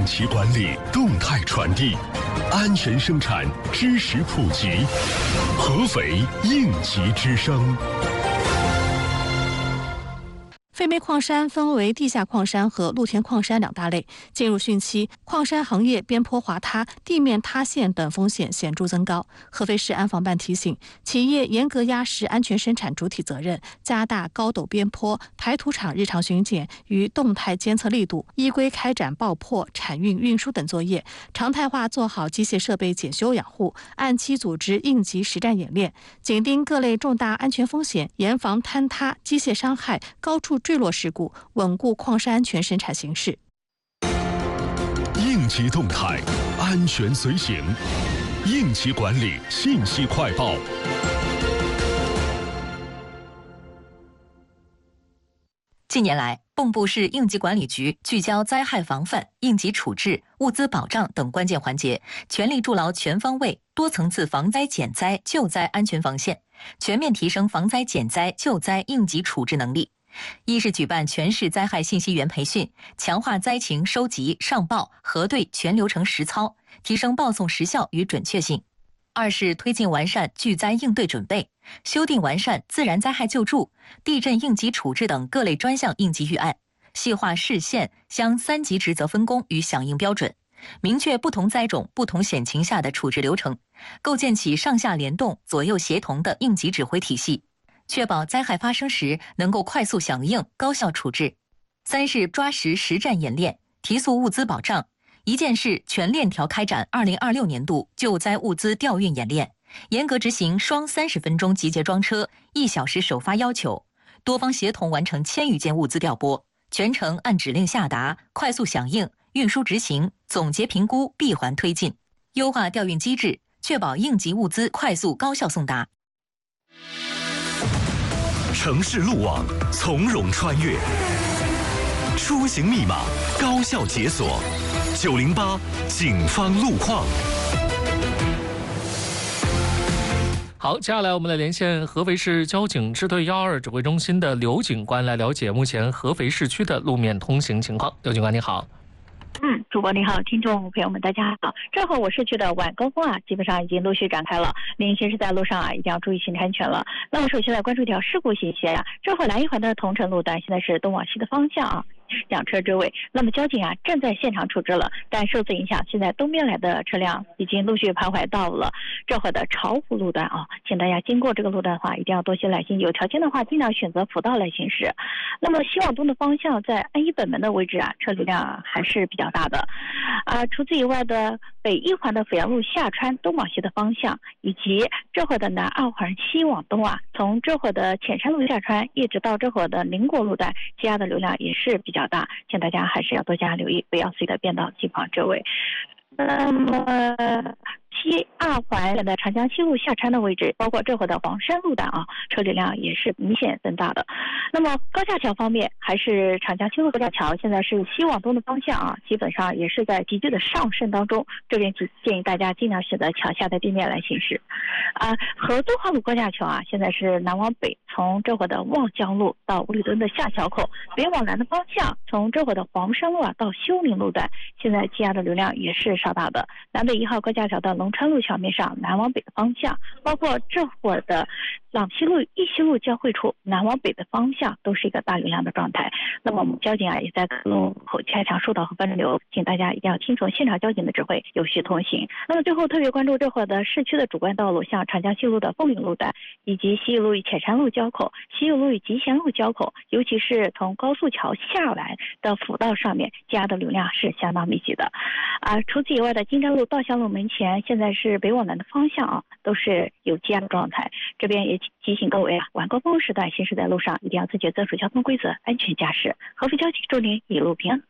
急管理动态传递，安全生产知识普及，合肥应急之声。 非煤矿山分为地下矿山和露天矿山两大类。进入汛期，矿山行业边坡滑塌、地面塌陷等风险显著增高。合肥市安防办提醒，企业严格压实安全生产主体责任，加大高陡边坡、排土场日常巡检与动态监测力度，依规开展爆破、产运、运输等作业，常态化做好机械设备检修养护，按期组织应急实战演练，紧盯各类重大安全风险，严防坍塌、机械伤害、高处坠落事故，稳固矿山安全生产形势。 应急动态，安全随行，应急管理信息快报。 近年来，蚌埠市应急管理局聚焦灾害防范、应急处置、物资保障等关键环节，全力筑牢全方位、多层次防灾减灾救灾安全防线，全面提升防灾减灾救灾应急处置能力。一是举办全市灾害信息员培训，强化灾情收集、上报、核对全流程实操，提升报送时效与准确性；二是推进完善巨灾应对准备，修订完善自然灾害救助、地震应急处置等各类专项应急预案，细化市县乡3级职责分工与响应标准，明确不同灾种、不同险情下的处置流程，构建起上下联动、左右协同的应急指挥体系，确保灾害发生时能够快速响应、高效处置。三是抓实实战演练，提速物资保障，一件事全链条开展2026年度救灾物资调运演练，严格执行双30分钟集结装车、1小时首发要求，多方协同完成1000余件物资调拨，全程按指令下达，快速响应，运输执行，总结评估，闭环推进，优化调运机制，确保应急物资快速高效送达。 城市路网从容穿越，出行密码高效解锁，908警方路况。 好，接下来我们来连线合肥市交警支队122指挥中心的刘警官，来了解目前合肥市区的路面通行情况。刘警官，你好。 主播你好，听众朋友们大家好。正好我市区的晚高峰基本上已经陆续展开了，您行驶在路上一定要注意行车安全了。那我首先来关注一条事故信息正好南一环的同城路段现在是东往西的方向两车追尾，那么交警正在现场处置了，但受此影响，现在东边来的车辆已经陆续徘徊到了这会的巢湖路段请大家经过这个路段的话一定要多些耐心，有条件的话尽量选择辅道来行驶。那么西往东的方向，在安一本门的位置车流量还是比较大的除此以外的北一环的阜阳路下穿东往西的方向，以及这会的南二环西往东从这会的浅山路下穿一直到这会的宁国路段，积压的流量也是比较大，请大家还是要多加留意，不要随着变道进行追尾。那么西二环的长江西路下穿的位置，包括这会的黄山路段车流量也是明显增大的。那么高架桥方面，还是长江西路高架桥现在是西往东的方向基本上也是在急剧的上升当中，这边建议大家尽量选择桥下的地面来行驶。合东号路高架桥现在是南往北，从这会的望江路到五里墩的下桥口，北往南的方向，从这会的黄山路到修宁路段，现在积压的流量也是稍大的。南北1号高架桥的龙川路桥面上南往北的方向，包括这会的朗西路、义西路交汇处南往北的方向都是一个大流量的状态。那么我们交警也在各路口加强疏导和分流，请大家一定要听从现场交警的指挥，有序通行。那么最后特别关注这会的市区的主干道路，像长江西路的凤岭路段，以及西域路与浅山路交口、西域路与集贤路交口，尤其是从高速桥下来的辅道上面，积压的流量是相当密集的。除此以外的金山路、稻香路门前，现在是北往南的方向都是有积压的状态。这边也提醒各位晚高峰时段行驶在路上一定要自觉遵守交通规则，安全驾驶。合肥交警祝您一路平安。